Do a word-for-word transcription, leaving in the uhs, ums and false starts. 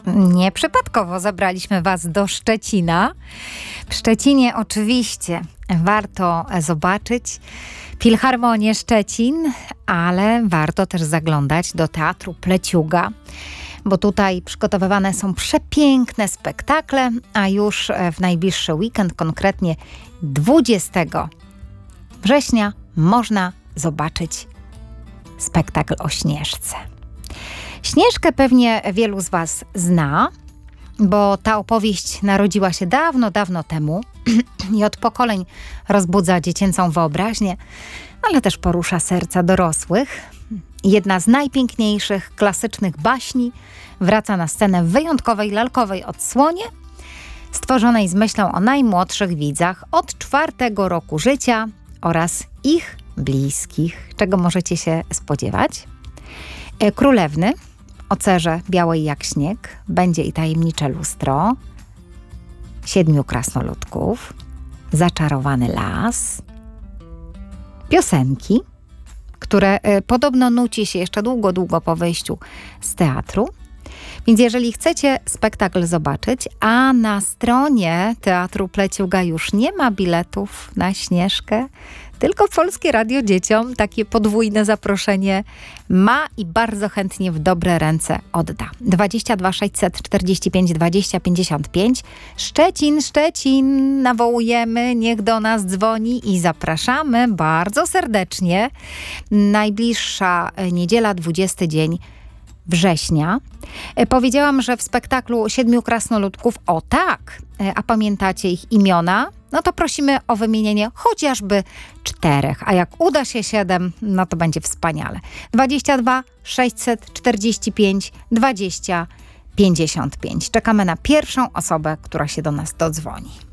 Nieprzypadkowo zabraliśmy Was do Szczecina. W Szczecinie oczywiście warto zobaczyć Filharmonię Szczecin, ale warto też zaglądać do Teatru Pleciuga, bo tutaj przygotowywane są przepiękne spektakle, a już w najbliższy weekend, konkretnie dwudziestego września, można zobaczyć spektakl o Śnieżce. Śnieżkę pewnie wielu z Was zna, bo ta opowieść narodziła się dawno, dawno temu i od pokoleń rozbudza dziecięcą wyobraźnię, ale też porusza serca dorosłych. Jedna z najpiękniejszych klasycznych baśni wraca na scenę w wyjątkowej lalkowej odsłonie, stworzonej z myślą o najmłodszych widzach od czwartego roku życia oraz ich bliskich. Czego możecie się spodziewać? Królewny o cerze białej jak śnieg, będzie i tajemnicze lustro, siedmiu krasnoludków, zaczarowany las, piosenki, które y, podobno nuci się jeszcze długo, długo po wyjściu z teatru. Więc jeżeli chcecie spektakl zobaczyć, a na stronie Teatru Pleciuga już nie ma biletów na Śnieżkę, tylko Polskie Radio dzieciom takie podwójne zaproszenie ma i bardzo chętnie w dobre ręce odda. dwadzieścia dwa sześćset czterdzieści pięć dwadzieścia pięćdziesiąt pięć. Szczecin, Szczecin, nawołujemy, niech do nas dzwoni i zapraszamy bardzo serdecznie. Najbliższa niedziela, dwudziesty dzień września. Powiedziałam, że w spektaklu Siedmiu Krasnoludków, o tak, a pamiętacie ich imiona? No to prosimy o wymienienie chociażby czterech, a jak uda się siedem, no to będzie wspaniale. dwadzieścia dwa sześćset czterdzieści pięć dwadzieścia pięćdziesiąt pięć. Czekamy na pierwszą osobę, która się do nas dodzwoni.